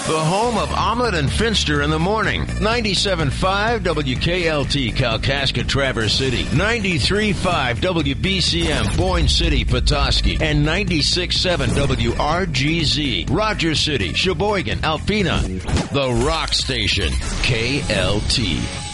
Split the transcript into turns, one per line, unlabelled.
the home of Omelet and Finster in the morning. 97.5 WKLT, Kalkaska, Traverse City. 93.5 WBCM, Boyne City, Petoskey. And 96.7 WRGZ, Rogers City, Sheboygan, Alpena. The Rock Station, KLT.